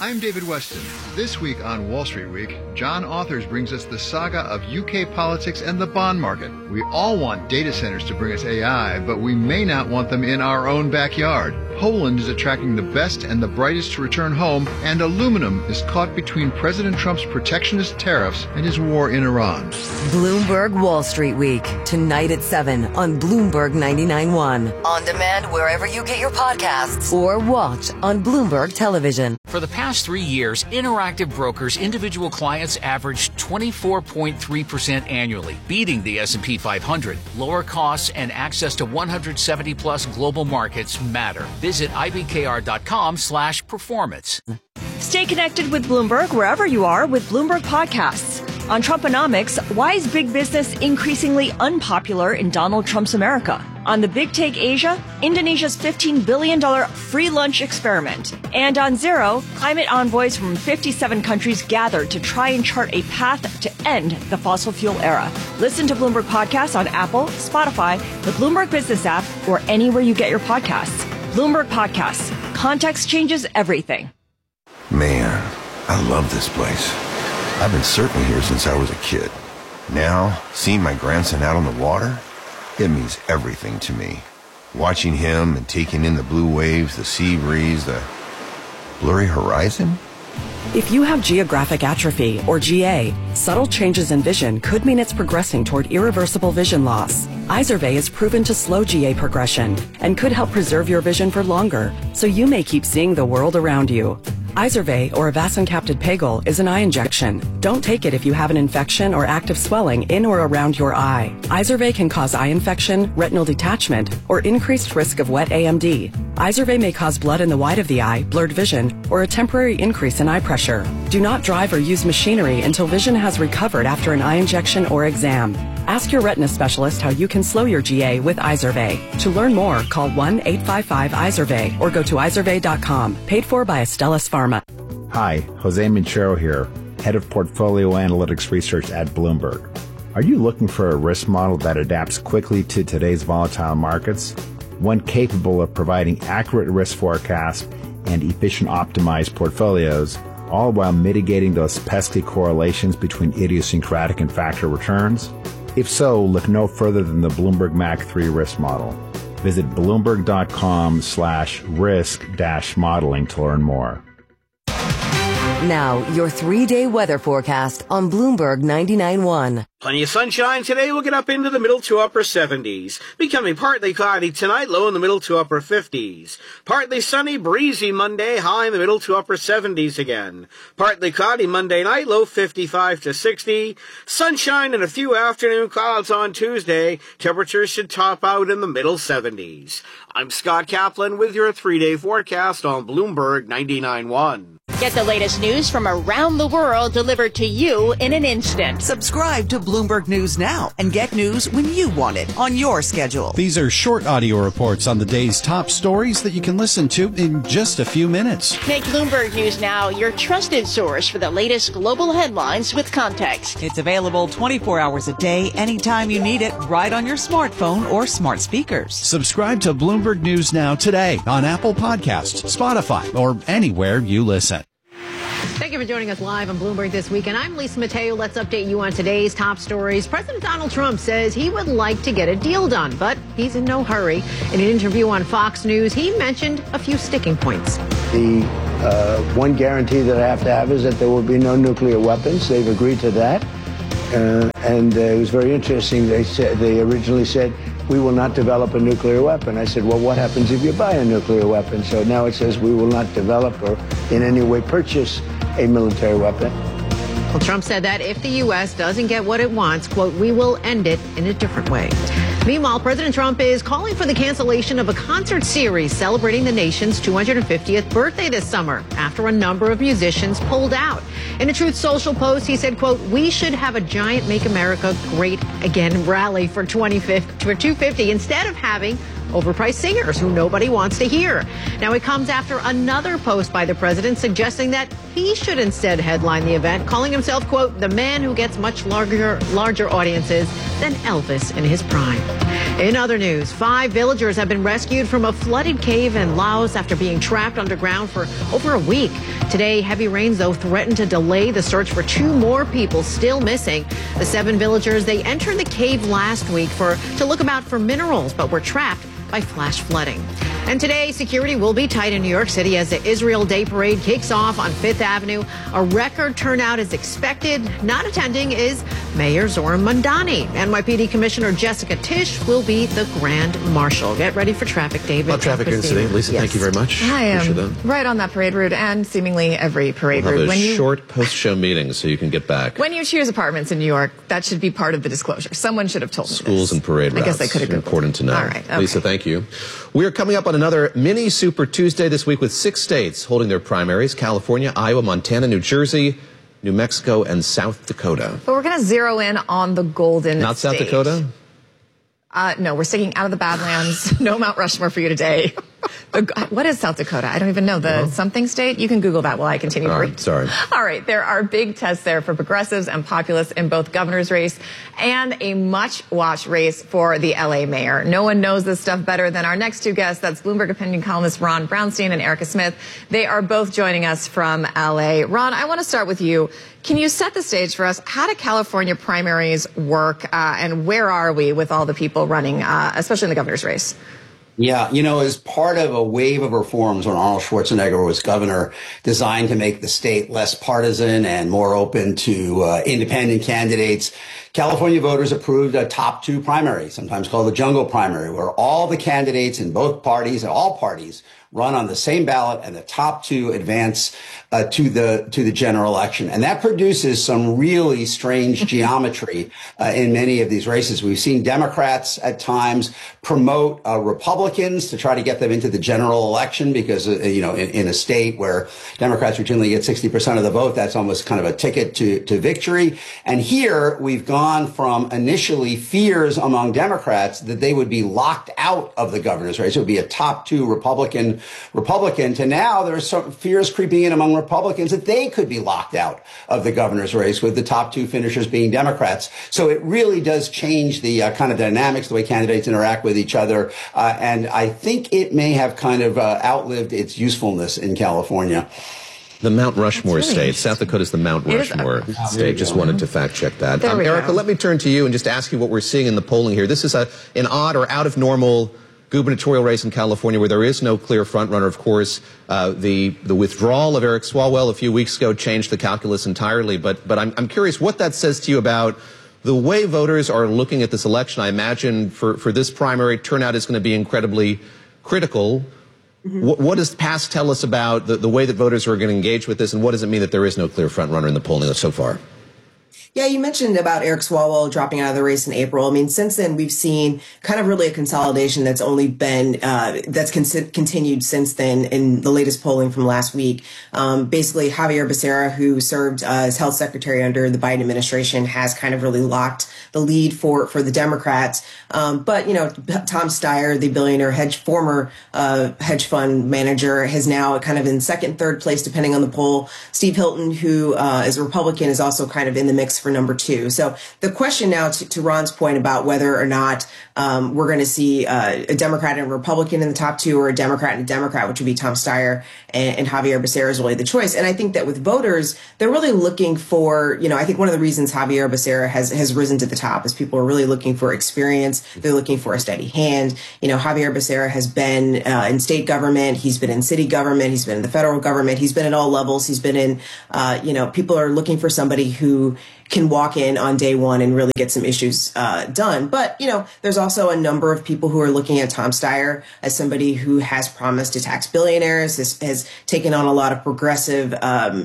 I'm David Weston. This week on Wall Street Week, John Authors brings us the saga of UK politics and the bond market. We all want data centers to bring us AI, but we may not want them in our own backyard. Poland is attracting the best and the brightest to return home, and aluminum is caught between President Trump's protectionist tariffs and his war in Iran. Bloomberg Wall Street Week, tonight at 7 on Bloomberg 99.1. On demand wherever you get your podcasts or watch on Bloomberg Television. For the past 3 years, Interactive Brokers individual clients averaged 24.3% annually, beating the S&P 500. Lower costs and access to 170-plus global markets matter. Visit ibkr.com/performance. Stay connected with Bloomberg wherever you are with Bloomberg Podcasts. On Trumponomics, why is big business increasingly unpopular in Donald Trump's America? On The Big Take Asia, Indonesia's $15 billion free lunch experiment. And on Zero, climate envoys from 57 countries gathered to try and chart a path to end the fossil fuel era. Listen to Bloomberg Podcasts on Apple, Spotify, the Bloomberg Business app, or anywhere you get your podcasts. Bloomberg Podcasts. Context changes everything. Man, I love this place. I've been surfing here since I was a kid. Now, seeing my grandson out on the water, it means everything to me. Watching him and taking in the blue waves, the sea breeze, the blurry horizon. If you have geographic atrophy, or GA, subtle changes in vision could mean it's progressing toward irreversible vision loss. Izervay is proven to slow GA progression and could help preserve your vision for longer, so you may keep seeing the world around you. Izervay, or avacincaptad pegol, is an eye injection. Don't take it if you have an infection or active swelling in or around your eye. Izervay can cause eye infection, retinal detachment, or increased risk of wet AMD. Izervay may cause blood in the white of the eye, blurred vision, or a temporary increase in eye pressure. Do not drive or use machinery until vision has recovered after an eye injection or exam. Ask your retina specialist how you can slow your GA with Izervay. To learn more, call 1-855-IZERVAY or go to izervay.com. Paid for by Astellas Pharma. Hi, Jose Minchero here, Head of Portfolio Analytics Research at Bloomberg. Are you looking for a risk model that adapts quickly to today's volatile markets? One capable of providing accurate risk forecasts and efficient optimized portfolios, all while mitigating those pesky correlations between idiosyncratic and factor returns? If so, look no further than the Bloomberg Mac 3 risk model. Visit bloomberg.com/risk-modeling to learn more. Now, your 3-day weather forecast on Bloomberg 99.1. Plenty of sunshine today. We'll get up into the middle to upper 70s. Becoming partly cloudy tonight, low in the middle to upper 50s. Partly sunny, breezy Monday, high in the middle to upper 70s again. Partly cloudy Monday night, low 55 to 60. Sunshine and a few afternoon clouds on Tuesday. Temperatures should top out in the middle 70s. I'm Scott Kaplan with your 3-day forecast on Bloomberg 99.1. Get the latest news from around the world delivered to you in an instant. Subscribe to Bloomberg News now and get news when you want it on your schedule. These are short audio reports on the day's top stories that you can listen to in just a few minutes. Make Bloomberg News Now your trusted source for the latest global headlines with context. It's available 24 hours a day, anytime you need it, right on your smartphone or smart speakers. Subscribe to Bloomberg News Now today on Apple Podcasts, Spotify, or anywhere you listen. Thank you for joining us live on Bloomberg This Weekend. I'm Lisa Mateo. Let's update you on today's top stories. President Donald Trump says he would like to get a deal done, but he's in no hurry. In an interview on Fox News, he mentioned a few sticking points. The one guarantee that I have to have is that there will be no nuclear weapons. They've agreed to that. And it was very interesting. They originally said, we will not develop a nuclear weapon. I said, well, what happens if you buy a nuclear weapon? So now it says we will not develop or in any way purchase a military weapon. Well, Trump said that if the U.S. doesn't get what it wants, quote, we will end it in a different way. Meanwhile, President Trump is calling for the cancellation of a concert series celebrating the nation's 250th birthday this summer after a number of musicians pulled out. In a Truth Social post, he said, quote, we should have a giant Make America Great Again rally for 250 instead of having overpriced singers who nobody wants to hear. Now, it comes after another post by the president suggesting that he should instead headline the event, calling himself, quote, the man who gets much larger audiences than Elvis in his prime. In other news, 5 villagers have been rescued from a flooded cave in Laos after being trapped underground for over a week. Today, heavy rains, though, threatened to delay the search for 2 more people still missing. The 7 villagers, they entered the cave last week to look about for minerals, but were trapped by flash flooding. And today, security will be tight in New York City as the Israel Day Parade kicks off on 5th Avenue. A record turnout is expected. Not attending is Mayor Zohran Mamdani. NYPD Commissioner Jessica Tisch will be the Grand Marshal. Get ready for traffic, David. A lot of traffic here today. Lisa, thank you very much. I am right on that parade route and seemingly every parade route. We'll have a short post-show meeting so you can get back. When you choose apartments in New York, that should be part of the disclosure. Someone should have told me Schools this. and parade routes. I guess I could have Googled. Important to know. All right. Okay. Lisa, thank you. We are coming up on another mini Super Tuesday this week with 6 states holding their primaries: California, Iowa, Montana, New Jersey, New Mexico, and South Dakota. But we're going to zero in on the Golden Not State. South Dakota? No, we're sticking out of the Badlands. No Mount Rushmore for you today. What is South Dakota? I don't even know. The something state? You can Google that while I continue to read. Sorry. All right. There are big tests there for progressives and populists in both governor's race and a much-watched race for the L.A. mayor. No one knows this stuff better than our next 2 guests. That's Bloomberg opinion columnist Ron Brownstein and Erica Smith. They are both joining us from L.A. Ron, I want to start with you. Can you set the stage for us? How do California primaries work, and where are we with all the people running, especially in the governor's race? Yeah, as part of a wave of reforms when Arnold Schwarzenegger was governor, designed to make the state less partisan and more open to independent candidates, California voters approved a top 2 primary, sometimes called the jungle primary, where all the candidates in both parties, all parties, run on the same ballot, and the top 2 advance to the general election. And that produces some really strange geometry in many of these races. We've seen Democrats at times promote Republicans to try to get them into the general election because, in a state where Democrats routinely get 60% of the vote, that's almost kind of a ticket to victory. And here we've gone from initially fears among Democrats that they would be locked out of the governor's race. It would be a top 2 Republican to now there's some fears creeping in among Republicans that they could be locked out of the governor's race, with the top 2 finishers being Democrats. So it really does change the kind of dynamics, the way candidates interact with each other. And I think it may have kind of outlived its usefulness in California. The Mount Rushmore state. South Dakota is the Mount Rushmore state. Just wanted to fact check that. Erica, let me turn to you and just ask you what we're seeing in the polling here. This is an odd or out of normal gubernatorial race in California where there is no clear frontrunner. Of course, the withdrawal of Eric Swalwell a few weeks ago changed the calculus entirely. But I'm curious what that says to you about the way voters are looking at this election. I imagine for this primary, turnout is going to be incredibly critical. What does past tell us about the way that voters are going to engage with this, and what does it mean that there is no clear frontrunner in the polling so far? Yeah, you mentioned about Eric Swalwell dropping out of the race in April. I mean, since then, we've seen kind of really a consolidation that's only been, continued since then in the latest polling from last week. Basically, Javier Becerra, who served as health secretary under the Biden administration, has kind of really locked the lead for the Democrats. But, Tom Steyer, the billionaire former hedge fund manager, has now kind of in second, third place, depending on the poll. Steve Hilton, who is a Republican, is also kind of in the mix for number 2. So the question now, to Ron's point about whether or not we're going to see a Democrat and a Republican in the top 2, or a Democrat and a Democrat, which would be Tom Steyer and Javier Becerra, is really the choice. And I think that with voters, they're really looking for, I think one of the reasons Javier Becerra has risen to the top is people are really looking for experience. They're looking for a steady hand. Javier Becerra has been in state government. He's been in city government. He's been in the federal government. He's been at all levels. He's been in, people are looking for somebody who can walk in on day one and really get some issues done. But, there's also a number of people who are looking at Tom Steyer as somebody who has promised to tax billionaires, has taken on a lot of progressive,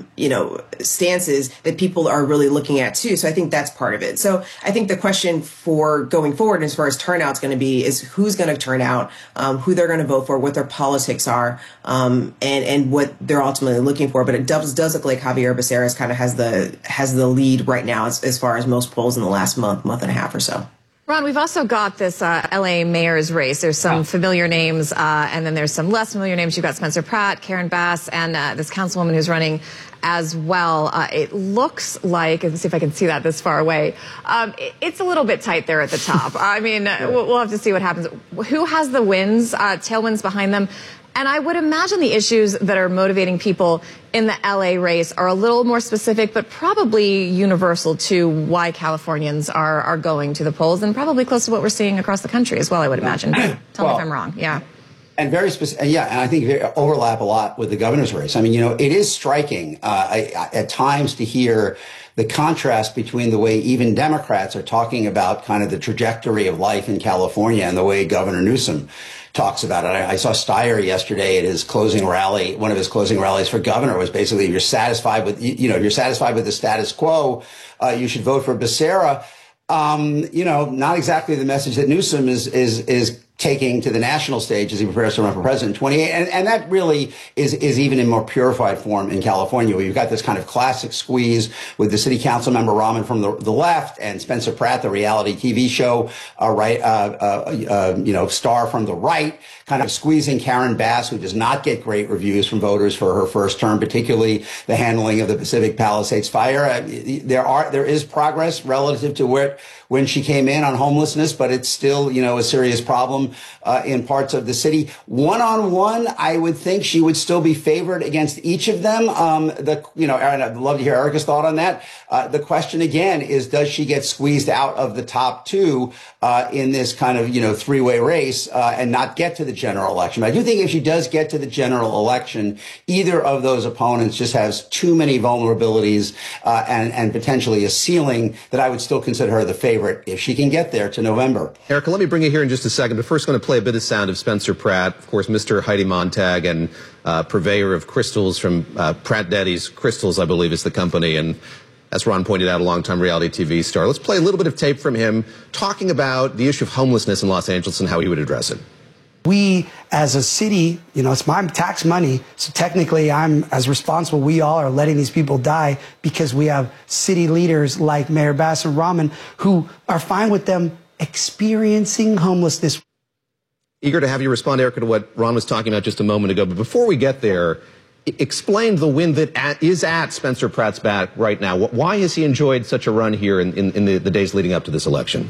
stances that people are really looking at too. So I think that's part of it. So I think the question for going forward as far as turnout's going to be is who's going to turn out, who they're going to vote for, what their politics are, and what they're ultimately looking for. But it does look like Javier Becerra kind of has the lead right now as far as most polls in the last month and a half or so. Ron, we've also got this L.A. mayor's race. There's some familiar names, and then there's some less familiar names. You've got Spencer Pratt, Karen Bass, and this councilwoman who's running as well. It looks like, let's see if I can see that this far away, it's a little bit tight there at the top. I mean, we'll have to see what happens. Who has the wins, tailwinds behind them? And I would imagine the issues that are motivating people in the LA race are a little more specific, but probably universal to why Californians are going to the polls, and probably close to what we're seeing across the country as well, I would imagine. Tell me if I'm wrong. Yeah. And very specific, yeah, and I think they overlap a lot with the governor's race. I mean, you know, it is striking at times to hear the contrast between the way even Democrats are talking about kind of the trajectory of life in California and the way Governor Newsom talks about it. I saw Steyer yesterday at his closing rally. One of his closing rallies for governor was basically, if you're satisfied with, you know, if you're satisfied with the status quo, you should vote for Becerra. You know, not exactly the message that Newsom is taking to the national stage as he prepares to run for president in 28. And that really is even in more purified form in California, where you've got this kind of classic squeeze with the city council member Rahman from the left and Spencer Pratt, the reality TV show, you know, star from the right, kind of squeezing Karen Bass, who does not get great reviews from voters for her first term, particularly the handling of the Pacific Palisades fire. There is progress relative to when she came in on homelessness, but it's still, you know, a serious problem in parts of the city. One-on-one, I would think she would still be favored against each of them. You know, Aaron, I'd love to hear Erica's thought on that. The question again is, does she get squeezed out of the top two in this kind of, you know, three-way race and not get to the general election? But I do think if she does get to the general election, either of those opponents just has too many vulnerabilities and potentially a ceiling that I would still consider her the favorite if she can get there to November. Erica, let me bring you here in just a second, but first going to play a bit of sound of Spencer Pratt, of course, Mr. Heidi Montag, and purveyor of crystals from Pratt Daddy's Crystals, I believe is the company, and as Ron pointed out, a longtime reality TV star. Let's play a little bit of tape from him talking about the issue of homelessness in Los Angeles and how he would address it. We, as a city, you know, it's my tax money, so technically I'm as responsible. We all are letting these people die because we have city leaders like Mayor Bass and Rahman who are fine with them experiencing homelessness. Eager to have you respond, Erica, to what Ron was talking about just a moment ago. But before we get there, explain the win that is at Spencer Pratt's back right now. Why has he enjoyed such a run here in the days leading up to this election?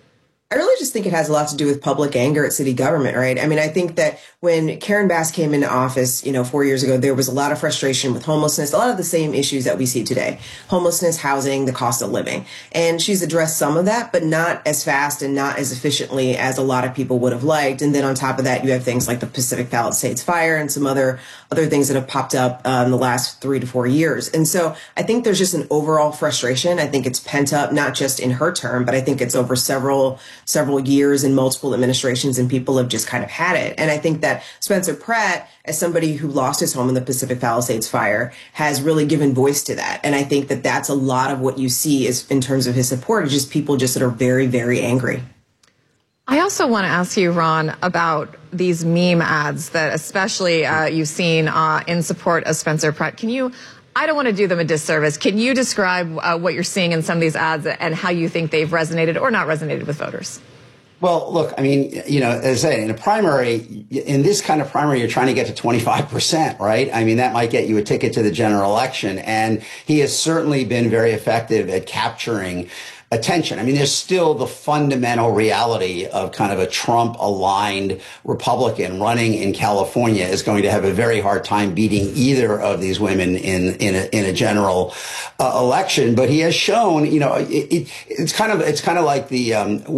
I really just think it has a lot to do with public anger at city government, right? I mean, I think that when Karen Bass came into office, 4 years ago, there was a lot of frustration with homelessness, a lot of the same issues that we see today. Homelessness, housing, the cost of living. And she's addressed some of that, but not as fast and not as efficiently as a lot of people would have liked. And then on top of that, you have things like the Pacific Palisades fire and some other things that have popped up in the last 3 to 4 years. And so I think there's just an overall frustration. I think it's pent up, not just in her term, but I think it's over several years and multiple administrations, and people have just kind of had it. And I think that Spencer Pratt, as somebody who lost his home in the Pacific Palisades fire, has really given voice to that. And I think that that's a lot of what you see is in terms of his support, is just people just that are very, very angry. I also want to ask you, Ron, about these meme ads that especially you've seen in support of Spencer Pratt. I don't want to do them a disservice. Can you describe what you're seeing in some of these ads and how you think they've resonated or not resonated with voters? Well, look, I mean, as I say, in this kind of primary, you're trying to get to 25%, right? I mean, that might get you a ticket to the general election. And he has certainly been very effective at capturing attention. I mean, there's still the fundamental reality of kind of a Trump-aligned Republican running in California is going to have a very hard time beating either of these women in a general election. But he has shown, it's kind of like the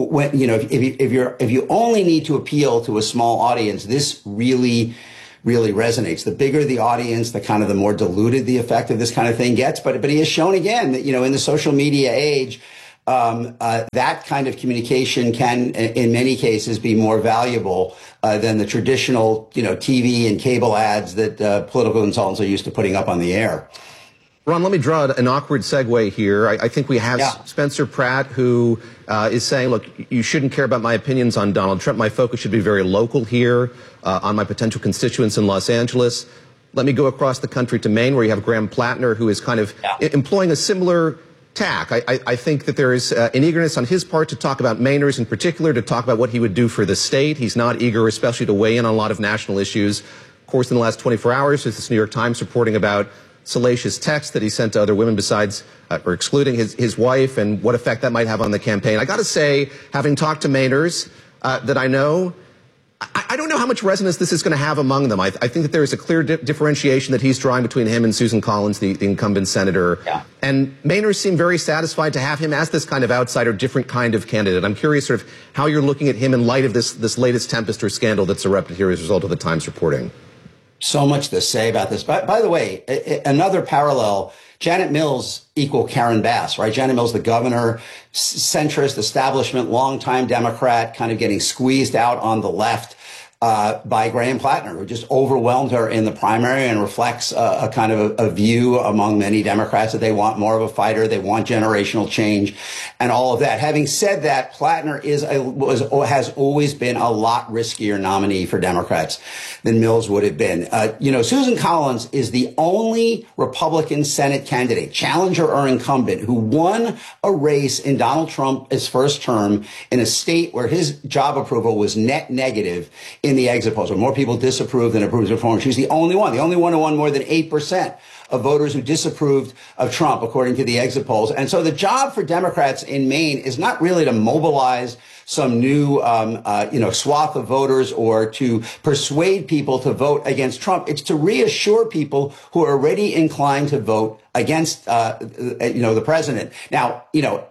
if you only need to appeal to a small audience, this really resonates. The bigger the audience, the kind of the more diluted the effect of this kind of thing gets. But he has shown again that, in the social media age, that kind of communication can, in many cases, be more valuable than the traditional, TV and cable ads that political consultants are used to putting up on the air. Ron, let me draw an awkward segue here. I think we have Spencer Pratt, who is saying, look, you shouldn't care about my opinions on Donald Trump. My focus should be very local here on my potential constituents in Los Angeles. Let me go across the country to Maine, where you have Graham Plattner, who is kind of employing a similar tack. I think that there is an eagerness on his part to talk about Mainers in particular, to talk about what he would do for the state. He's not eager, especially to weigh in on a lot of national issues. Of course, in the last 24 hours, there's this New York Times reporting about salacious texts that he sent to other women besides, or excluding his wife, and what effect that might have on the campaign. I got to say, having talked to Mainers that I know, I don't know how much resonance this is going to have among them. I think that there is a clear differentiation that he's drawing between him and Susan Collins, the incumbent senator. Yeah. And Mainers seem very satisfied to have him as this kind of outsider, different kind of candidate. I'm curious sort of how you're looking at him in light of this latest tempest or scandal that's erupted here as a result of the Times reporting. So much to say about this. By the way, another parallel, Janet Mills equal Karen Bass, right? Janet Mills, the governor, centrist establishment, longtime Democrat, kind of getting squeezed out on the left by Graham Plattner, who just overwhelmed her in the primary and reflects a kind of a view among many Democrats that they want more of a fighter, they want generational change, and all of that. Having said that, Plattner has always been a lot riskier nominee for Democrats than Mills would have been. Susan Collins is the only Republican Senate candidate, challenger or incumbent, who won a race in Donald Trump's first term in a state where his job approval was net negative in the exit polls, where more people disapproved than approved of reform. She's the only one who won more than 8% of voters who disapproved of Trump, according to the exit polls. And so the job for Democrats in Maine is not really to mobilize some new, swath of voters or to persuade people to vote against Trump. It's to reassure people who are already inclined to vote against, the president. Now,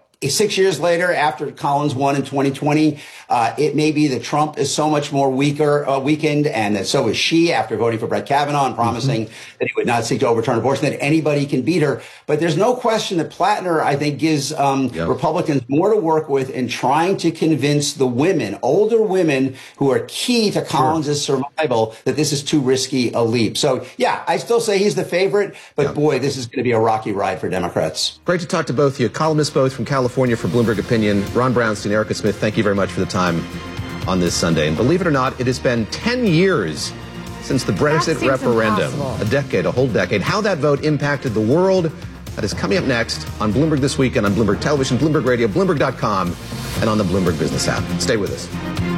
6 years later, after Collins won in 2020, it may be that Trump is so much more weakened, and that so is she after voting for Brett Kavanaugh and promising that he would not seek to overturn abortion, that anybody can beat her. But there's no question that Plattner, I think, gives Republicans more to work with in trying to convince the women, older women who are key to Collins' survival, that this is too risky a leap. So, yeah, I still say he's the favorite, but boy, this is going to be a rocky ride for Democrats. Great to talk to both of you. Columnists both from California for Bloomberg Opinion. Ron Brownstein, Erica Smith, thank you very much for the time on this Sunday. And believe it or not, it has been 10 years since the Brexit referendum. Impossible. A whole decade. How that vote impacted the world, that is coming up next on Bloomberg This Weekend, on Bloomberg Television, Bloomberg Radio, Bloomberg.com, and on the Bloomberg Business app. Stay with us.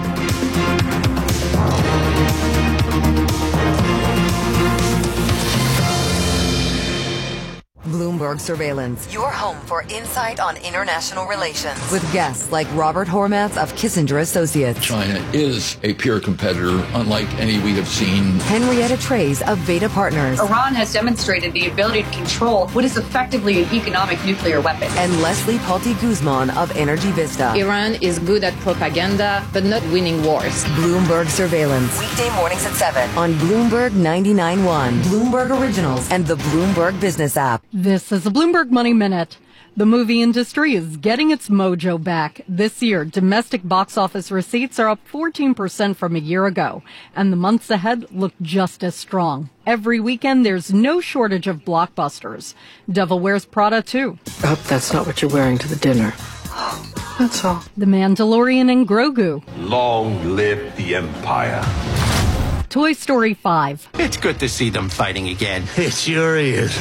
Bloomberg Surveillance, your home for insight on international relations. With guests like Robert Hormats of Kissinger Associates. China is a peer competitor, unlike any we have seen. Henrietta Trey's of Veda Partners. Iran has demonstrated the ability to control what is effectively an economic nuclear weapon. And Leslie Palti Guzman of Energy Vista. Iran is good at propaganda, but not winning wars. Bloomberg Surveillance. Weekday mornings at 7 on Bloomberg 99.1, Bloomberg Originals, and the Bloomberg Business app. This is the Bloomberg Money Minute. The movie industry is getting its mojo back. This year, domestic box office receipts are up 14% from a year ago, and the months ahead look just as strong. Every weekend, there's no shortage of blockbusters. Devil Wears Prada, too. I hope that's not what you're wearing to the dinner. That's all. The Mandalorian and Grogu. Long live the Empire. Toy Story 5. It's good to see them fighting again. It sure is.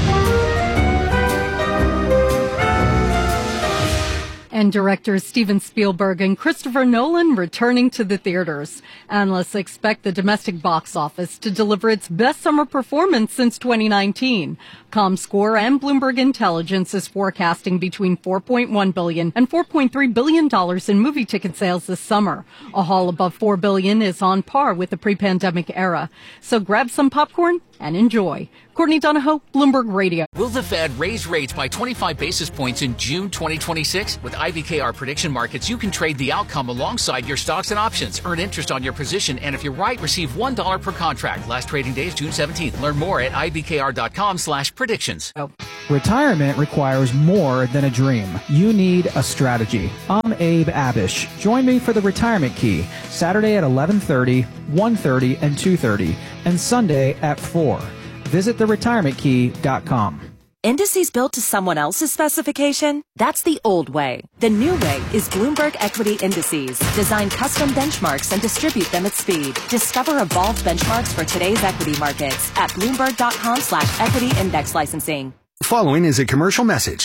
And directors Steven Spielberg and Christopher Nolan returning to the theaters. Analysts expect the domestic box office to deliver its best summer performance since 2019. ComScore and Bloomberg Intelligence is forecasting between $4.1 billion and $4.3 billion in movie ticket sales this summer. A haul above $4 billion is on par with the pre-pandemic era. So grab some popcorn and enjoy. Courtney Donahoe, Bloomberg Radio. Will the Fed raise rates by 25 basis points in June 2026? With IBKR Prediction Markets, you can trade the outcome alongside your stocks and options. Earn interest on your position, and if you're right, receive $1 per contract. Last trading day is June 17th. Learn more at ibkr.com/predictions. Retirement requires more than a dream. You need a strategy. I'm Abe Abish. Join me for the Retirement Key, Saturday at 11:30, 1:30, and 2:30, and Sunday at 4. Visit theretirementkey.com. Indices built to someone else's specification? That's the old way. The new way is Bloomberg Equity Indices. Design custom benchmarks and distribute them at speed. Discover evolved benchmarks for today's equity markets at Bloomberg.com/equity index licensing. Following is a commercial message.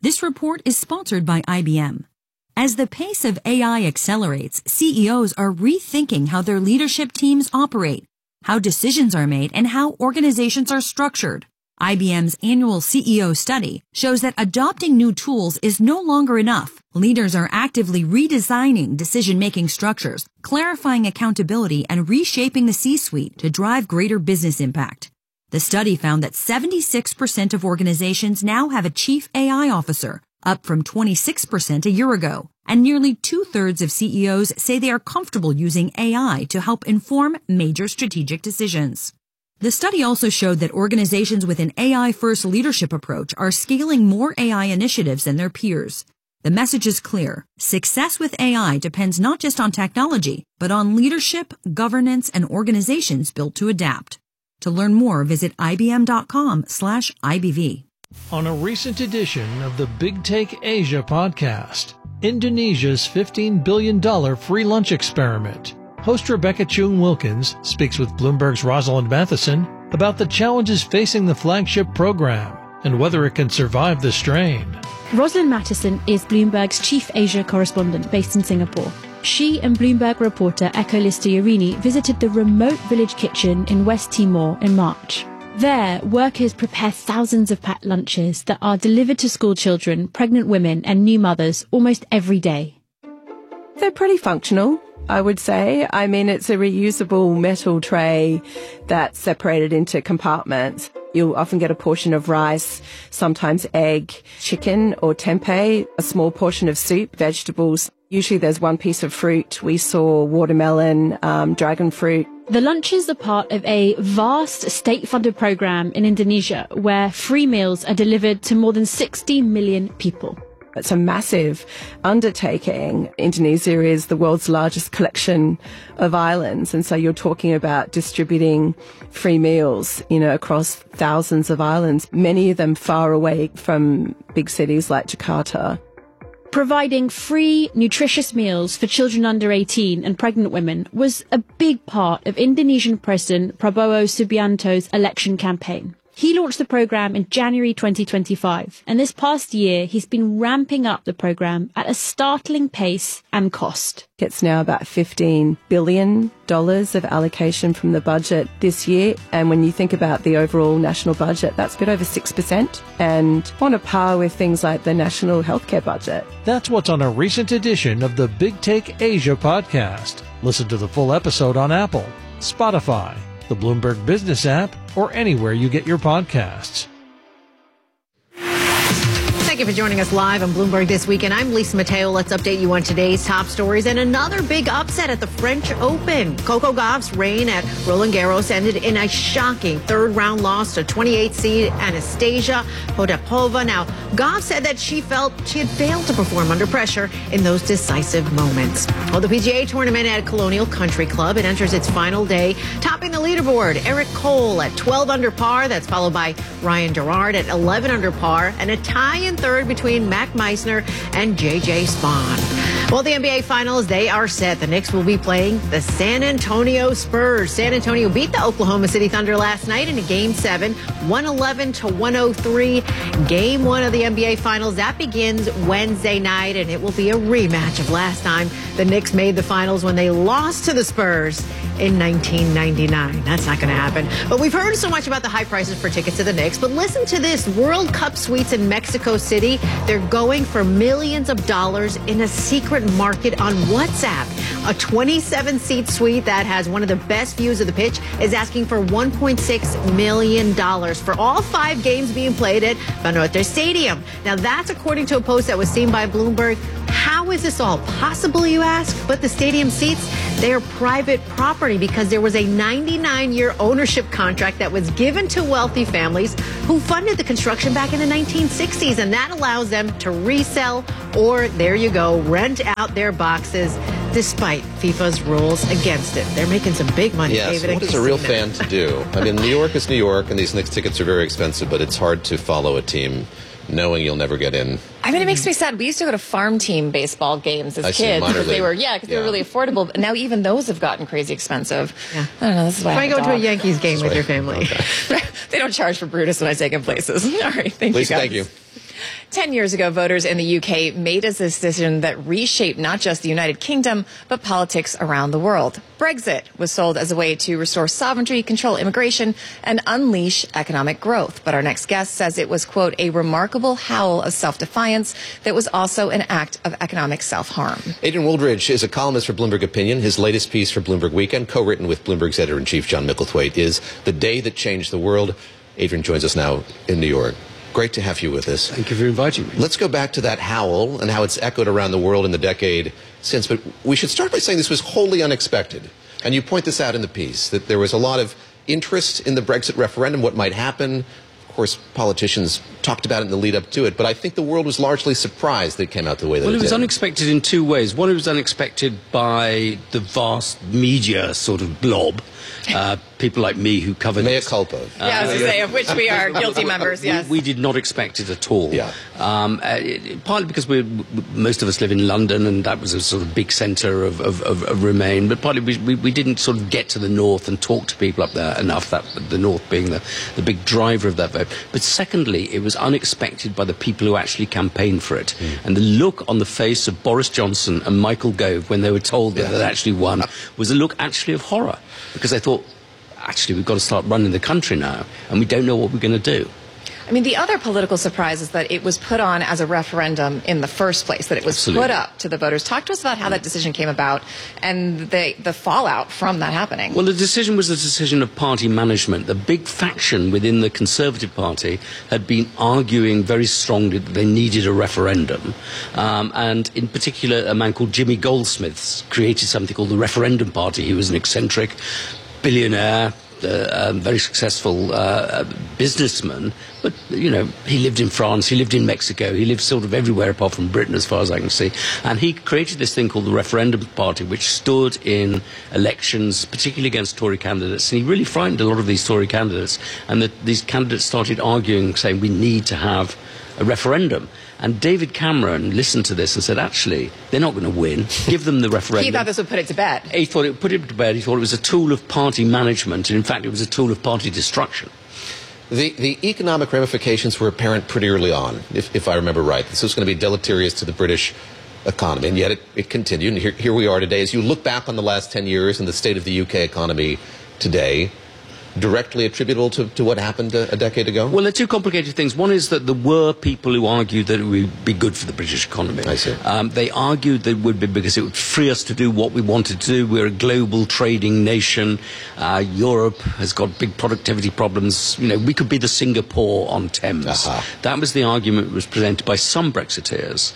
This report is sponsored by IBM. As the pace of AI accelerates, CEOs are rethinking how their leadership teams operate, how decisions are made, and how organizations are structured. IBM's annual CEO study shows that adopting new tools is no longer enough. Leaders are actively redesigning decision-making structures, clarifying accountability, and reshaping the C-suite to drive greater business impact. The study found that 76% of organizations now have a chief AI officer, up from 26% a year ago, and nearly 2/3 of CEOs say they are comfortable using AI to help inform major strategic decisions. The study also showed that organizations with an AI-first leadership approach are scaling more AI initiatives than their peers. The message is clear. Success with AI depends not just on technology, but on leadership, governance, and organizations built to adapt. To learn more, visit ibm.com/IBV. On a recent edition of the Big Take Asia podcast, Indonesia's $15 billion free lunch experiment. Host Rebecca Chung-Wilkins speaks with Bloomberg's Rosalind Matheson about the challenges facing the flagship program and whether it can survive the strain. Rosalind Matheson is Bloomberg's chief Asia correspondent based in Singapore. She and Bloomberg reporter Eko Listoyarini visited the remote village kitchen in West Timor in March. There, workers prepare thousands of packed lunches that are delivered to school children, pregnant women and new mothers almost every day. They're pretty functional, I would say. I mean, it's a reusable metal tray that's separated into compartments. You'll often get a portion of rice, sometimes egg, chicken or tempeh, a small portion of soup, vegetables. Usually there's one piece of fruit. We saw watermelon, dragon fruit. The lunches are part of a vast state-funded program in Indonesia where free meals are delivered to more than 60 million people. It's a massive undertaking. Indonesia is the world's largest collection of islands. And so you're talking about distributing free meals, across thousands of islands, many of them far away from big cities like Jakarta. Providing free, nutritious meals for children under 18 and pregnant women was a big part of Indonesian President Prabowo Subianto's election campaign. He launched the program in January 2025, and this past year he's been ramping up the program at a startling pace and cost. It's now about $15 billion of allocation from the budget this year, and when you think about the overall national budget, that's a bit over 6%, and on a par with things like the national healthcare budget. That's what's on a recent edition of the Big Take Asia podcast. Listen to the full episode on Apple, Spotify, the Bloomberg Business app, or anywhere you get your podcasts. Thank you for joining us live on Bloomberg This Weekend. I'm Lisa Mateo. Let's update you on today's top stories and another big upset at the French Open. Coco Gauff's reign at Roland Garros ended in a shocking third-round loss to 28th seed Anastasia Potapova. Now, Gauff said that she felt she had failed to perform under pressure in those decisive moments. Well, the PGA tournament at Colonial Country Club, it enters its final day, topping the leaderboard. Eric Cole at 12 under par. That's followed by Ryan Gerard at 11 under par, and a tie in third between Mac Meisner and J.J. Spaun. Well, the NBA Finals, they are set. The Knicks will be playing the San Antonio Spurs. San Antonio beat the Oklahoma City Thunder last night in a Game 7, 111-103. Game 1 of the NBA Finals, that begins Wednesday night, and it will be a rematch of last time the Knicks made the Finals when they lost to the Spurs in 1999. That's not going to happen. But we've heard so much about the high prices for tickets to the Knicks. But listen to this. World Cup suites in Mexico City, they're going for millions of dollars in a secret market on WhatsApp. A 27-seat suite that has one of the best views of the pitch is asking for $1.6 million for all 5 games being played at Banorte Stadium. Now, that's according to a post that was seen by Bloomberg. How is this all possible, you ask? But the stadium seats, they are private property because there was a 99-year ownership contract that was given to wealthy families who funded the construction back in the 1960s, and that allows them to resell or, there you go, rent out their boxes despite FIFA's rules against it. They're making some big money, yes, David. What does a real fan to do? I mean, New York is New York, and these Knicks tickets are very expensive, but it's hard to follow a team knowing you'll never get in. I mean, it makes me sad. We used to go to farm team baseball games as kids because they were really affordable. But now even those have gotten crazy expensive. Yeah. I don't know. This is why I go to a Yankees game with your family. Okay. They don't charge for Brutus when I take them places. All right. Thank you, guys. Thank you. 10 years ago, voters in the UK made a decision that reshaped not just the United Kingdom, but politics around the world. Brexit was sold as a way to restore sovereignty, control immigration, and unleash economic growth. But our next guest says it was, quote, a remarkable howl of self-defiance that was also an act of economic self-harm. Adrian Wooldridge is a columnist for Bloomberg Opinion. His latest piece for Bloomberg Weekend, co-written with Bloomberg's editor-in-chief, John Micklethwaite, is The Day That Changed the World. Adrian joins us now in New York. Great to have you with us. Thank you for inviting me. Let's go back to that howl and how it's echoed around the world in the decade since. But we should start by saying this was wholly unexpected. And you point this out in the piece, that there was a lot of interest in the Brexit referendum, what might happen. Of course, politicians talked about it in the lead up to it, but I think the world was largely surprised that it came out the way that it did. Well, it was unexpected in two ways. One, it was unexpected by the vast media sort of blob. People like me who covered Mea culpa. Yeah, I was going to say, of which we are guilty members, yes. We did not expect it at all. Yeah. Partly because most of us live in London, and that was a sort of big centre of Remain, but partly we didn't sort of get to the north and talk to people up there enough, that the north being the big driver of that vote. But secondly, it was unexpected by the people who actually campaigned for it. And the look on the face of Boris Johnson and Michael Gove when they were told that they'd actually won was a look actually of horror, because they thought, actually, we've got to start running the country now, and we don't know what we're going to do. I mean, the other political surprise is that it was put on as a referendum in the first place, that it was put up to the voters. Talk to us about how that decision came about and the fallout from that happening. Well, the decision was a decision of party management. The big faction within the Conservative Party had been arguing very strongly that they needed a referendum. And in particular, a man called Jimmy Goldsmith created something called the Referendum Party. He was an eccentric billionaire, very successful businessman, but, you know, he lived in France, he lived in Mexico, he lived sort of everywhere apart from Britain as far as I can see. And he created this thing called the Referendum Party, which stood in elections, particularly against Tory candidates. And he really frightened a lot of these Tory candidates. And these candidates started arguing, saying, we need to have a referendum. And David Cameron listened to this and said, actually, they're not going to win. Give them the referendum. He thought this would put it to bed. He thought it would put it to bed. He thought it was a tool of party management. And in fact, it was a tool of party destruction. The economic ramifications were apparent pretty early on, if I remember right. This was going to be deleterious to the British economy, and yet it continued. And here we are today. As you look back on the last 10 years and the state of the UK economy today, directly attributable to what happened a decade ago? Well, there are two complicated things. One is that there were people who argued that it would be good for the British economy. I see. They argued that it would be because it would free us to do what we wanted to do. We're a global trading nation. Europe has got big productivity problems. You know, we could be the Singapore on Thames. That was the argument that was presented by some Brexiteers.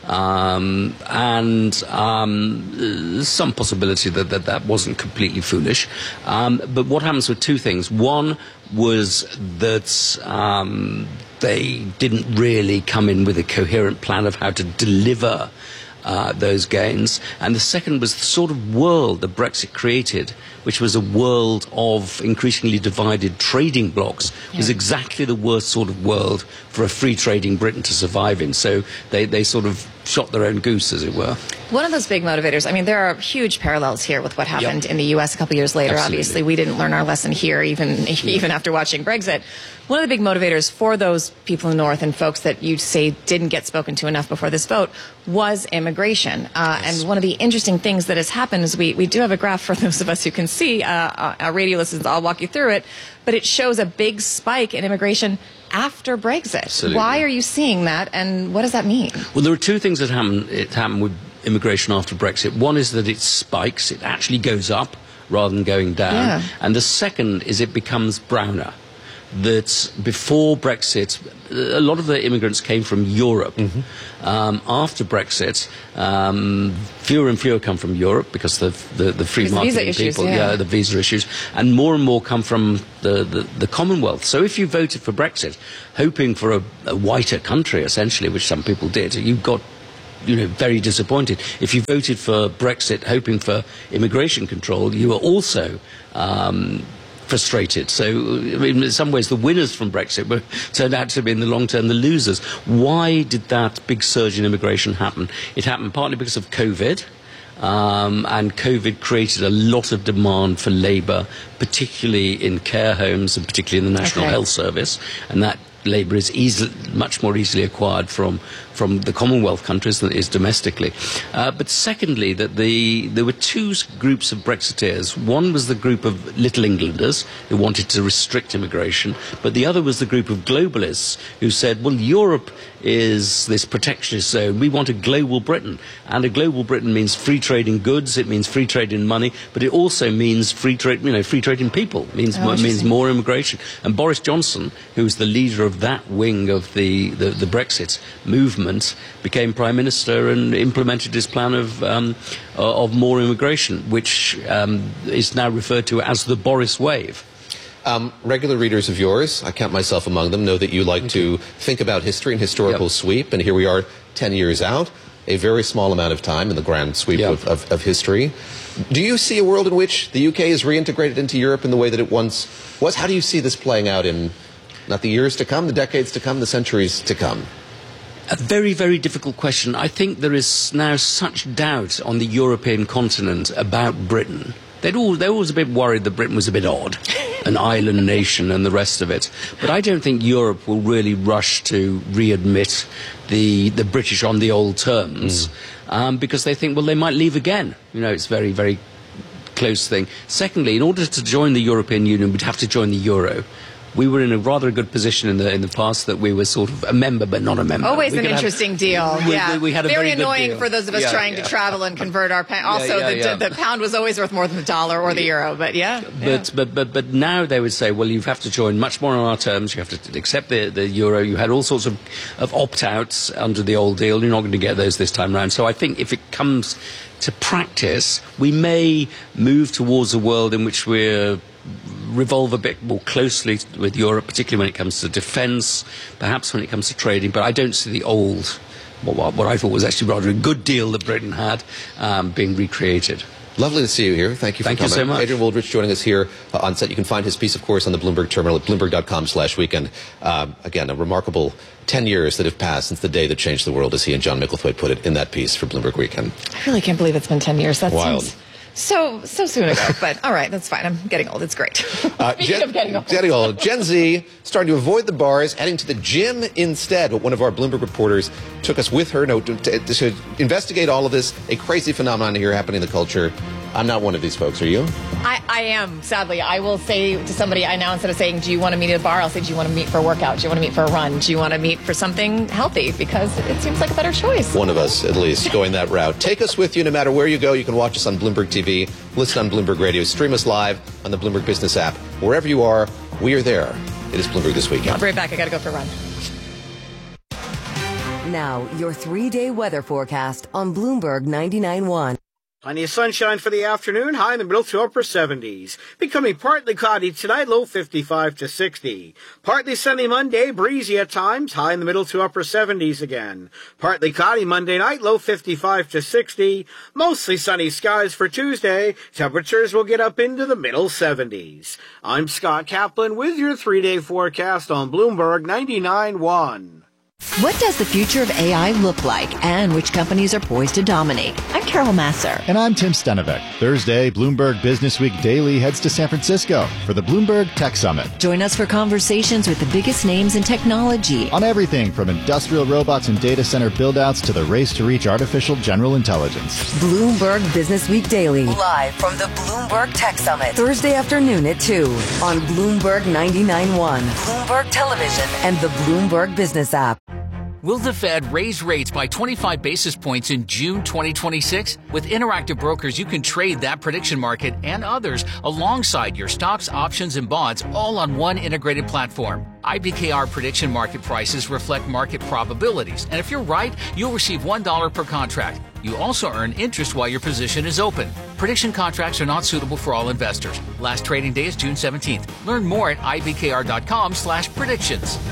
Some possibility that wasn't completely foolish. But what happens with two things? One was that they didn't really come in with a coherent plan of how to deliver those gains. And the second was the sort of world that Brexit created, which was a world of increasingly divided trading blocs, was exactly the worst sort of world for a free trading Britain to survive in. So they sort of shot their own goose, as it were. One of those big motivators, I mean, there are huge parallels here with what happened in the U.S. a couple years later. Absolutely. Obviously, we didn't learn our lesson here, even after watching Brexit. One of the big motivators for those people in the North and folks that you say didn't get spoken to enough before this vote was immigration. And one of the interesting things that has happened is we do have a graph for those of us who can see. Our radio listeners, I'll walk you through it. But it shows a big spike in immigration after Brexit. Absolutely. Why are you seeing that, and what does that mean? Well, there are two things that happen. It happened with immigration after Brexit. One is that it spikes. It actually goes up rather than going down. Yeah. And the second is it becomes browner. That before Brexit, a lot of the immigrants came from Europe. After Brexit, fewer and fewer come from Europe because the free marketing people, the visa issues, and more come from the Commonwealth. So if you voted for Brexit, hoping for a whiter country, essentially, which some people did, you got very disappointed. If you voted for Brexit, hoping for immigration control, you were also frustrated. So, I mean, in some ways, the winners from Brexit turned out to be, in the long term, the losers. Why did that big surge in immigration happen? It happened partly because of COVID. And COVID created a lot of demand for labour, particularly in care homes and particularly in the National Health Service. And that labour is much more easily acquired from the Commonwealth countries than it is domestically. But secondly, that there were two groups of Brexiteers. One was the group of Little Englanders who wanted to restrict immigration, but the other was the group of globalists who said, well, Europe is this protectionist zone. We want a global Britain. And a global Britain means free trade in goods, it means free trade in money, but it also means free trade in people, means more immigration. And Boris Johnson, who was the leader of that wing of the Brexit movement, became Prime Minister and implemented his plan of more immigration, which is now referred to as the Boris Wave. Regular readers of yours, I count myself among them, know that you like to think about history and historical sweep, and here we are 10 years out, a very small amount of time in the grand sweep of history. Do you see a world in which the UK is reintegrated into Europe in the way that it once was? How do you see this playing out in not the years to come, the decades to come, the centuries to come? A very, very difficult question. I think there is now such doubt on the European continent about Britain. They were always a bit worried that Britain was a bit odd, an island nation and the rest of it. But I don't think Europe will really rush to readmit the British on the old terms because they think, well, they might leave again. It's very, very close thing. Secondly, in order to join the European Union, we'd have to join the Euro. We were in a rather good position in the past that we were sort of a member but not a member. Always an interesting deal. We had a very good annoying deal for those of us trying to travel and convert our pound. Also, the pound was always worth more than the dollar or the euro. But But now they would say, well, you have to join much more on our terms. You have to accept the euro. You had all sorts of opt-outs under the old deal. You're not going to get those this time round. So I think if it comes to practice, we may move towards a world in which we're revolve a bit more closely with Europe, particularly when it comes to defence, perhaps when it comes to trading, but I don't see the old, what I thought was actually rather a good deal that Britain had, being recreated. Lovely to see you here. Thank you for coming. Thank you so much. Adrian Wooldridge joining us here on set. You can find his piece, of course, on the Bloomberg terminal at bloomberg.com/weekend. Again, a remarkable 10 years that have passed since the day that changed the world, as he and John Micklethwaite put it in that piece for Bloomberg Weekend. I really can't believe it's been 10 years. That's wild. So soon ago, but all right, that's fine. I'm getting old. It's great. Speaking of getting old. Gen Z starting to avoid the bars, heading to the gym instead. But one of our Bloomberg reporters took us with her to investigate all of this, a crazy phenomenon here happening in the culture. I'm not one of these folks. Are you? I am, sadly. I will say to somebody, I now, instead of saying, do you want to meet at a bar, I'll say, do you want to meet for a workout? Do you want to meet for a run? Do you want to meet for something healthy? Because it seems like a better choice. One of us, at least, going that route. Take us with you no matter where you go. You can watch us on Bloomberg TV, listen on Bloomberg Radio, stream us live on the Bloomberg Business app. Wherever you are, we are there. It is Bloomberg This Weekend. I'll be right back. I got to go for a run. Now, your 3-day weather forecast on Bloomberg 99.1. Plenty of sunshine for the afternoon, high in the middle to upper 70s. Becoming partly cloudy tonight, low 55 to 60. Partly sunny Monday, breezy at times, high in the middle to upper 70s again. Partly cloudy Monday night, low 55 to 60. Mostly sunny skies for Tuesday. Temperatures will get up into the middle 70s. I'm Scott Kaplan with your 3-day forecast on Bloomberg 99.1. What does the future of AI look like, and which companies are poised to dominate? I'm Carol Masser. And I'm Tim Stenevec. Thursday, Bloomberg Business Week Daily heads to San Francisco for the Bloomberg Tech Summit. Join us for conversations with the biggest names in technology. On everything from industrial robots and data center build-outs to the race to reach artificial general intelligence. Bloomberg Business Week Daily. Live from the Bloomberg Tech Summit. Thursday afternoon at 2 on Bloomberg 99.1, Bloomberg Television, and the Bloomberg Business app. Will the Fed raise rates by 25 basis points in June 2026? With Interactive Brokers, you can trade that prediction market and others alongside your stocks, options, and bonds, all on one integrated platform. IBKR prediction market prices reflect market probabilities, and if you're right, you'll receive $1 per contract. You also earn interest while your position is open. Prediction contracts are not suitable for all investors. Last trading day is June 17th. Learn more at ibkr.com/predictions.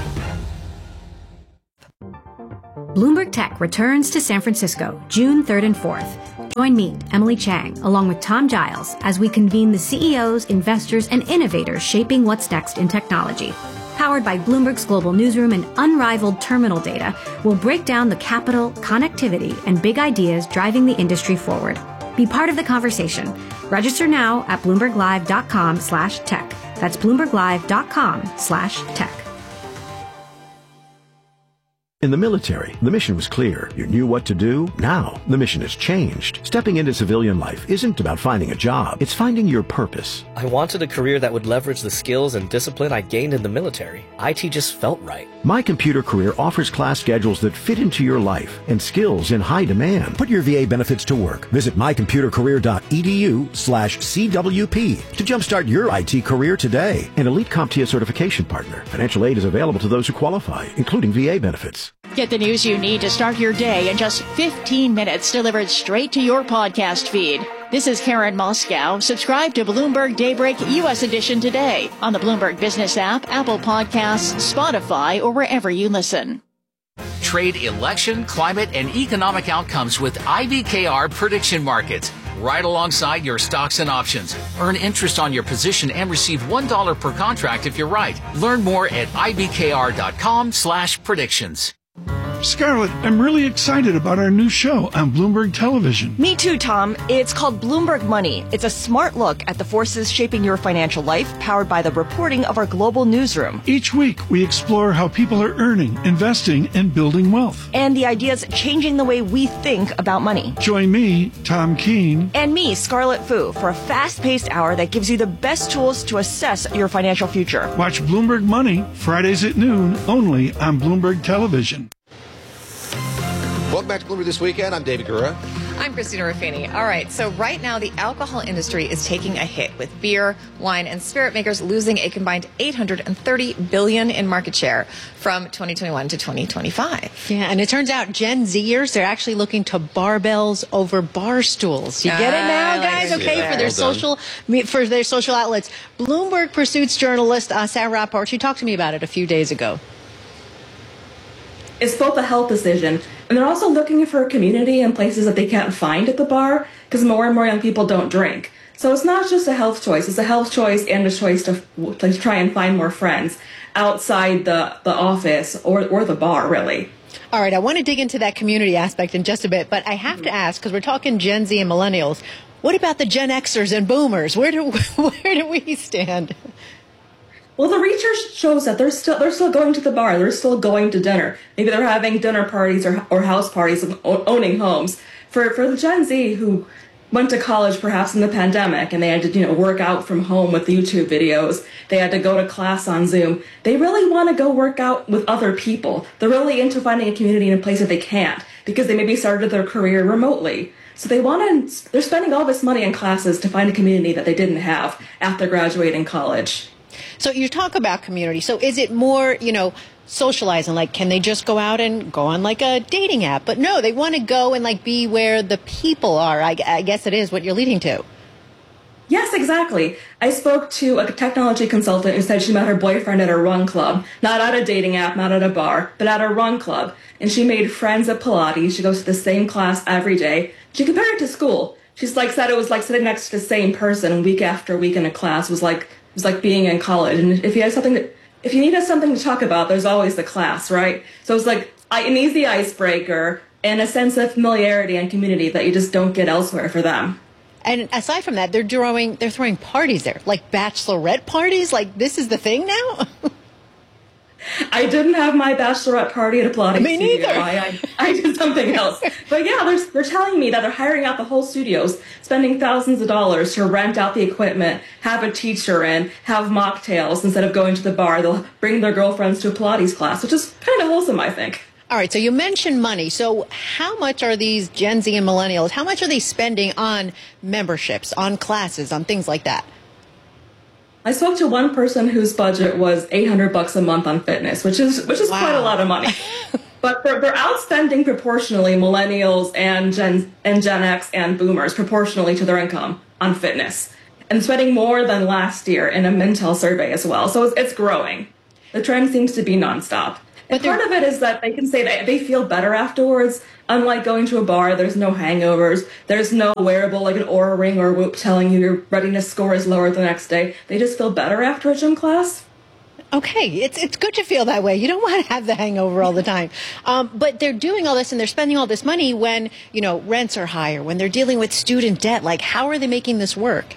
Bloomberg Tech returns to San Francisco, June 3rd and 4th. Join me, Emily Chang, along with Tom Giles, as we convene the CEOs, investors, and innovators shaping what's next in technology. Powered by Bloomberg's global newsroom and unrivaled terminal data, we'll break down the capital, connectivity, and big ideas driving the industry forward. Be part of the conversation. Register now at BloombergLive.com/tech. That's BloombergLive.com/tech. In the military, the mission was clear. You knew what to do. Now, the mission has changed. Stepping into civilian life isn't about finding a job. It's finding your purpose. I wanted a career that would leverage the skills and discipline I gained in the military. IT just felt right. My Computer Career offers class schedules that fit into your life and skills in high demand. Put your VA benefits to work. Visit mycomputercareer.edu/CWP to jumpstart your IT career today. An elite CompTIA certification partner. Financial aid is available to those who qualify, including VA benefits. Get the news you need to start your day in just 15 minutes, delivered straight to your podcast feed. This is Karen Moscow. Subscribe to Bloomberg Daybreak U.S. Edition today on the Bloomberg Business app, Apple Podcasts, Spotify, or wherever you listen. Trade election, climate, and economic outcomes with IBKR Prediction Markets. Right alongside your stocks and options. Earn interest on your position and receive $1 per contract if you're right. Learn more at ibkr.com/predictions. Scarlett, I'm really excited about our new show on Bloomberg Television. Me too, Tom. It's called Bloomberg Money. It's a smart look at the forces shaping your financial life, powered by the reporting of our global newsroom. Each week, we explore how people are earning, investing, and building wealth. And the ideas changing the way we think about money. Join me, Tom Keene. And me, Scarlett Fu, for a fast-paced hour that gives you the best tools to assess your financial future. Watch Bloomberg Money, Fridays at noon, only on Bloomberg Television. Welcome back to Bloomberg This Weekend. I'm David Gura. I'm Christina Ruffini. All right, so right now the alcohol industry is taking a hit, with beer, wine, and spirit makers losing a combined $830 billion in market share from 2021 to 2025. Yeah, and it turns out Gen Zers, they're actually looking to barbells over bar stools. You get it now, guys? Okay, for their social outlets. Bloomberg Pursuits journalist Sarah Rappaport, she talked to me about it a few days ago. It's both a health decision, and they're also looking for a community in places that they can't find at the bar, because more and more young people don't drink. So it's not just a health choice, it's a health choice and a choice to try and find more friends outside the office or the bar, really. All right, I want to dig into that community aspect in just a bit, but I have to ask, because we're talking Gen Z and millennials, what about the Gen Xers and boomers? Where do we stand? Well, the research shows that they're still going to the bar. They're still going to dinner. Maybe they're having dinner parties or house parties and owning homes. For the Gen Z who went to college perhaps in the pandemic and they had to work out from home with YouTube videos, they had to go to class on Zoom. They really want to go work out with other people. They're really into finding a community in a place that they can't because they maybe started their career remotely. So they're spending all this money on classes to find a community that they didn't have after graduating college. So you talk about community. So is it more, socializing? Like, can they just go out and go on like a dating app? But no, they want to go and like be where the people are. I guess it is what you're leading to. Yes, exactly. I spoke to a technology consultant who said she met her boyfriend at a run club, not at a dating app, not at a bar, but at a run club. And she made friends at Pilates. She goes to the same class every day. She compared it to school. She's said it was like sitting next to the same person week after week in a class. It was like being in college. And if you needed something to talk about, there's always the class, right? So it's like an easy icebreaker and a sense of familiarity and community that you just don't get elsewhere for them. And aside from that, they're throwing parties there, like bachelorette parties. Like, this is the thing now. I didn't have my bachelorette party at a Pilates Me neither. studio. I did something else. But yeah, they're telling me that they're hiring out the whole studios, spending thousands of dollars to rent out the equipment, have a teacher in, have mocktails. Instead of going to the bar, they'll bring their girlfriends to a Pilates class, which is kind of wholesome, I think. All right, so you mentioned money. So how much are these Gen Z and millennials, how much are they spending on memberships, on classes, on things like that? I spoke to one person whose budget was $800 a month on fitness, which is wow. Quite a lot of money. But they're outspending proportionally millennials and Gen X and boomers proportionally to their income on fitness, and spending more than last year in a Mintel survey as well. So it's growing. The trend seems to be nonstop. And part of it is that they can say that they feel better afterwards. Unlike going to a bar, there's no hangovers. There's no wearable like an Oura Ring or Whoop telling you your readiness score is lower the next day. They just feel better after a gym class. Okay, it's good to feel that way. You don't want to have the hangover all the time. But they're doing all this and they're spending all this money when, rents are higher, when they're dealing with student debt. Like, how are they making this work?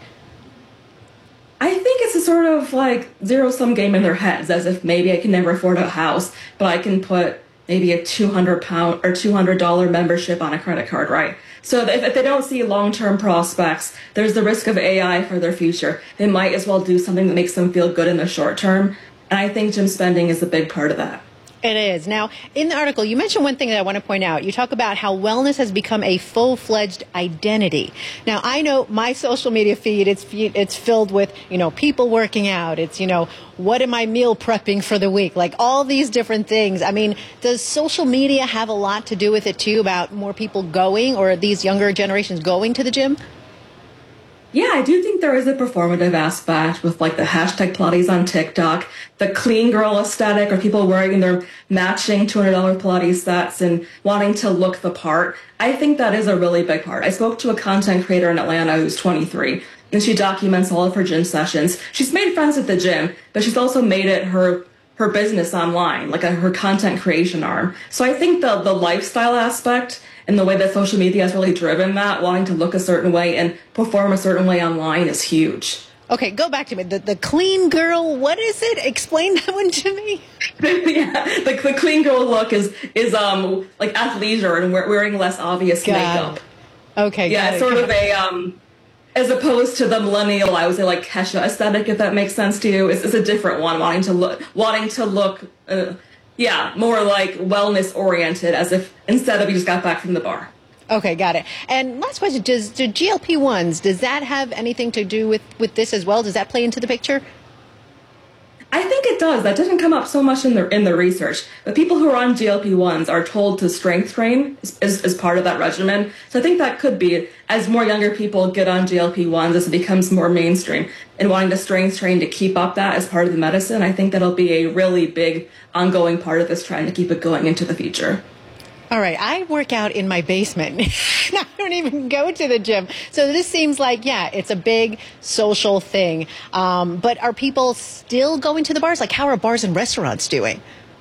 I think it's a sort of like zero-sum game in their heads, as if maybe I can never afford a house, but I can put maybe a £200 or $200 membership on a credit card, right? So if they don't see long-term prospects, there's the risk of AI for their future. They might as well do something that makes them feel good in the short term. And I think gym spending is a big part of that. It is. Now, in the article, you mentioned one thing that I want to point out. You talk about how wellness has become a full-fledged identity. Now, I know my social media feed, it's filled with, people working out. It's, what am I meal prepping for the week? Like all these different things. I mean, does social media have a lot to do with it, too, about more people going or these younger generations going to the gym? Yeah, I do think there is a performative aspect with like the hashtag Pilates on TikTok, the clean girl aesthetic, or people wearing their matching $200 Pilates sets and wanting to look the part. I think that is a really big part. I spoke to a content creator in Atlanta who's 23, and she documents all of her gym sessions. She's made friends at the gym, but she's also made it her business online, like her content creation arm. So I think the lifestyle aspect and the way that social media has really driven that, wanting to look a certain way and perform a certain way online, is huge. Okay, go back to me. The clean girl, what is it? Explain that one to me. Yeah, the clean girl look is like athleisure and wearing less obvious makeup. Okay, yeah, it's sort of a as opposed to the millennial, I would say like Kesha aesthetic, if that makes sense to you. It's a different one, wanting to look. More like wellness oriented, as if instead of you just got back from the bar. Okay, got it. And last question, do GLP-1s, does that have anything to do with this as well? Does that play into the picture? I think it does. That didn't come up so much in the research. But people who are on GLP-1s are told to strength train as part of that regimen. So I think that could be, as more younger people get on GLP-1s, as it becomes more mainstream, and wanting to strength train to keep up that as part of the medicine, I think that'll be a really big ongoing part of this trend to keep it going into the future. All right. I work out in my basement. I don't even go to the gym. So this seems like, it's a big social thing. But are people still going to the bars? Like, how are bars and restaurants doing?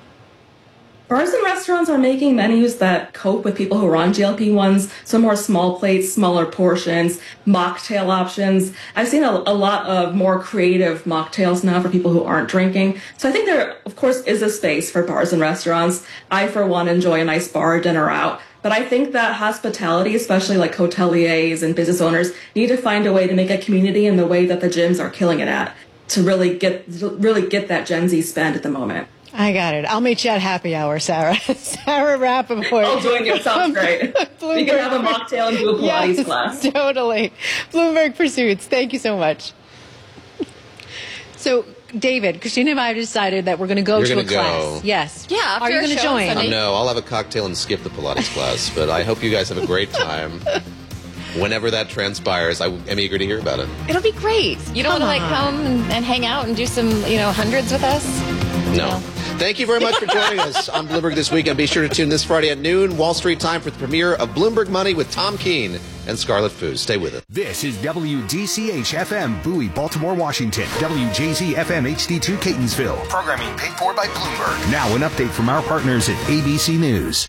Bars and restaurants are making menus that cope with people who are on GLP-1s, so more small plates, smaller portions, mocktail options. I've seen a lot of more creative mocktails now for people who aren't drinking. So I think there, of course, is a space for bars and restaurants. I, for one, enjoy a nice bar dinner out. But I think that hospitality, especially like hoteliers and business owners, need to find a way to make a community in the way that the gyms are killing it at, to really get that Gen Z spend at the moment. I got it. I'll meet you at happy hour, Sarah. Sarah Rappaport. I'll join you. Sounds great. We can have a mocktail and do a Pilates class. Totally. Bloomberg Pursuits. Thank you so much. So, David, Christina and I have decided that we're going to go to a class. Yes. Yeah. Are you going to join? No, I'll have a cocktail and skip the Pilates class, but I hope you guys have a great time. Whenever that transpires, I am eager to hear about it. It'll be great. You don't want to come and hang out and do some, hundreds with us? No. Thank you very much for joining us on Bloomberg This Week, and be sure to tune this Friday at noon, Wall Street time, for the premiere of Bloomberg Money with Tom Keene and Scarlett Foos. Stay with us. This is WDCH-FM, Bowie, Baltimore, Washington. WJZ-FM HD2, Catonsville. Programming paid for by Bloomberg. Now an update from our partners at ABC News.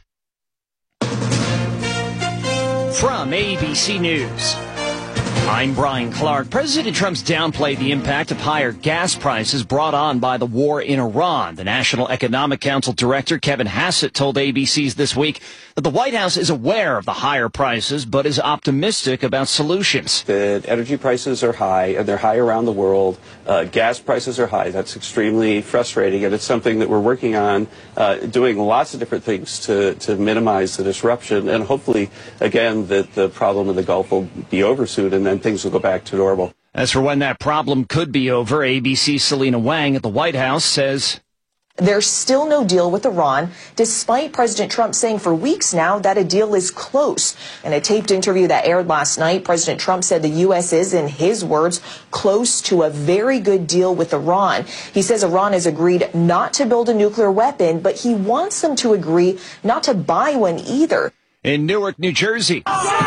From ABC News, I'm Brian Clark. President Trump's downplayed the impact of higher gas prices brought on by the war in Iran. The National Economic Council director, Kevin Hassett, told ABC's This Week that the White House is aware of the higher prices, but is optimistic about solutions. The energy prices are high, and they're high around the world. Gas prices are high. That's extremely frustrating, and it's something that we're working on, doing lots of different things to minimize the disruption, and hopefully, again, that the problem in the Gulf will be over soon, and then things will go back to normal. As for when that problem could be over, ABC's Selena Wang at the White House says there's still no deal with Iran, despite President Trump saying for weeks now that a deal is close. In a taped interview that aired last night, President Trump said the U.S. is, in his words, close to a very good deal with Iran. He says Iran has agreed not to build a nuclear weapon, but he wants them to agree not to buy one either. In Newark, New Jersey,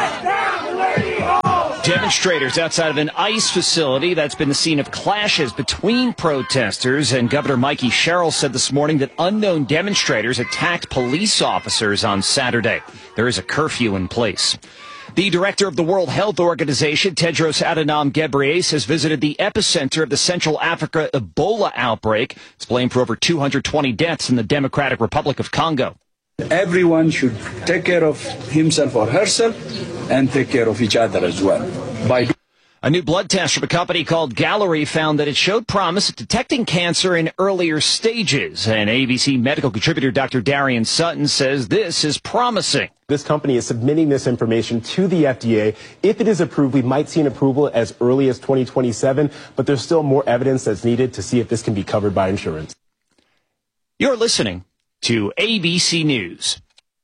demonstrators outside of an ICE facility that's been the scene of clashes between protesters, and Governor Mikey Sherrill said this morning that unknown demonstrators attacked police officers on Saturday. There is a curfew in place. The director of the World Health Organization, Tedros Adhanom Ghebreyesus, visited the epicenter of the Central Africa Ebola outbreak. It's blamed for over 220 deaths in the Democratic Republic of Congo. Everyone should take care of himself or herself and take care of each other as well. A new blood test from a company called Gallery found that it showed promise at detecting cancer in earlier stages. And ABC medical contributor Dr. Darian Sutton says this is promising. This company is submitting this information to the FDA. If it is approved, we might see an approval as early as 2027, but there's still more evidence that's needed to see if this can be covered by insurance. You're listening to ABC News.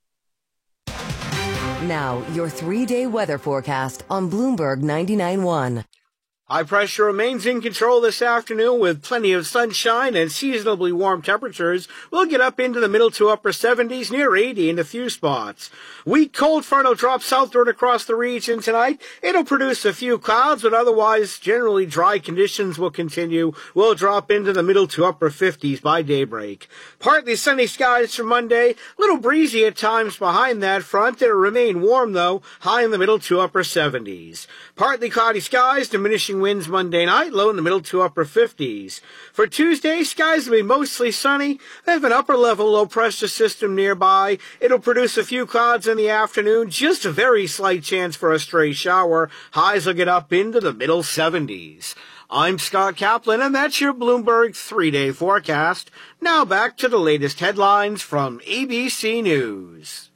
Now, your 3-day weather forecast on Bloomberg 99.1. High pressure remains in control this afternoon with plenty of sunshine and seasonably warm temperatures. We'll get up into the middle to upper 70s, near 80 in a few spots. Weak cold front will drop southward across the region tonight. It'll produce a few clouds, but otherwise generally dry conditions will continue. We'll drop into the middle to upper 50s by daybreak. Partly sunny skies for Monday. Little breezy at times behind that front. It'll remain warm though, high in the middle to upper 70s. Partly cloudy skies, diminishing winds Monday night, low in the middle to upper 50s. For Tuesday, skies will be mostly sunny. They have an upper-level low-pressure system nearby. It'll produce a few clouds in the afternoon, just a very slight chance for a stray shower. Highs will get up into the middle 70s. I'm Scott Kaplan, and that's your Bloomberg 3-day forecast. Now back to the latest headlines from ABC News.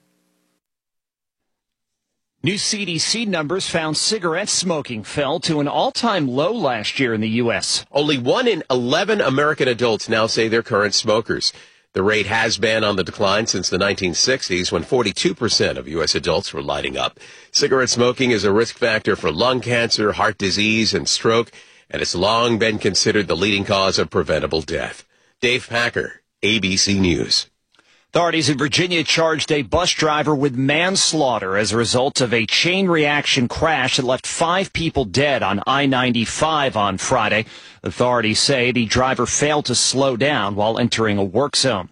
New CDC numbers found cigarette smoking fell to an all-time low last year in the U.S. Only 1 in 11 American adults now say they're current smokers. The rate has been on the decline since the 1960s, when 42% of U.S. adults were lighting up. Cigarette smoking is a risk factor for lung cancer, heart disease, and stroke, and it's long been considered the leading cause of preventable death. Dave Packer, ABC News. Authorities in Virginia charged a bus driver with manslaughter as a result of a chain reaction crash that left 5 people dead on I-95 on Friday. Authorities say the driver failed to slow down while entering a work zone.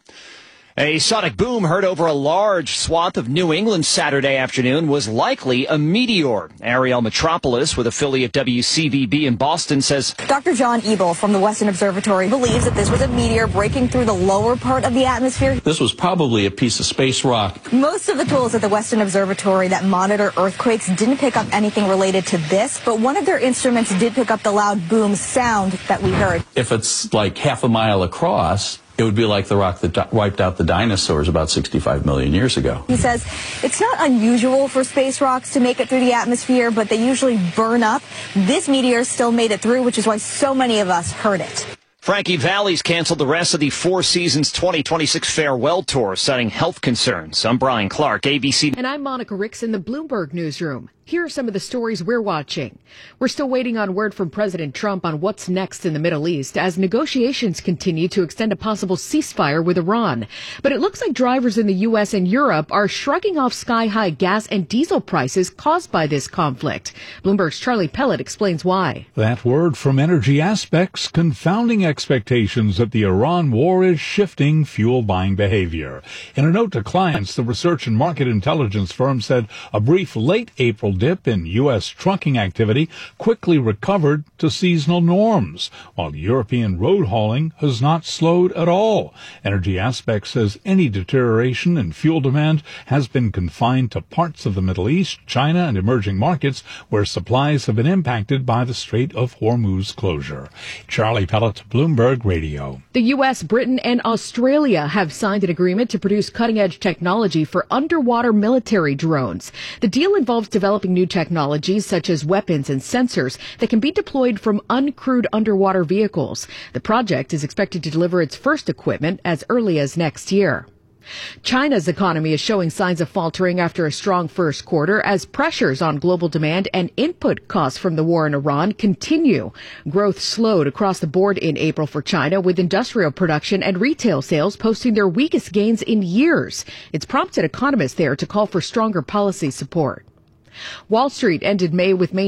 A sonic boom heard over a large swath of New England Saturday afternoon was likely a meteor. Ariel Metropolis, with affiliate WCVB in Boston, says Dr. John Ebel from the Weston Observatory believes that this was a meteor breaking through the lower part of the atmosphere. This was probably a piece of space rock. Most of the tools at the Weston Observatory that monitor earthquakes didn't pick up anything related to this, but one of their instruments did pick up the loud boom sound that we heard. If it's like half a mile across, it would be like the rock that wiped out the dinosaurs about 65 million years ago. He says it's not unusual for space rocks to make it through the atmosphere, but they usually burn up. This meteor still made it through, which is why so many of us heard it. Frankie Valli's canceled the rest of the Four Seasons 2026 farewell tour, citing health concerns. I'm Brian Clark, ABC. And I'm Monica Ricks in the Bloomberg Newsroom. Here are some of the stories we're watching. We're still waiting on word from President Trump on what's next in the Middle East as negotiations continue to extend a possible ceasefire with Iran. But it looks like drivers in the U.S. and Europe are shrugging off sky-high gas and diesel prices caused by this conflict. Bloomberg's Charlie Pellet explains why. That word from Energy Aspects confounding expectations that the Iran war is shifting fuel buying behavior. In a note to clients, the research and market intelligence firm said a brief late April dip in U.S. trucking activity quickly recovered to seasonal norms, while European road hauling has not slowed at all. Energy Aspects says any deterioration in fuel demand has been confined to parts of the Middle East, China, and emerging markets where supplies have been impacted by the Strait of Hormuz closure. Charlie Pellet, Bloomberg Radio. The U.S., Britain, and Australia have signed an agreement to produce cutting-edge technology for underwater military drones. The deal involves developing new technologies such as weapons and sensors that can be deployed from uncrewed underwater vehicles. The project is expected to deliver its first equipment as early as next year. China's economy is showing signs of faltering after a strong first quarter as pressures on global demand and input costs from the war in Iran continue. Growth slowed across the board in April for China, with industrial production and retail sales posting their weakest gains in years. It's prompted economists there to call for stronger policy support. Wall Street ended May with main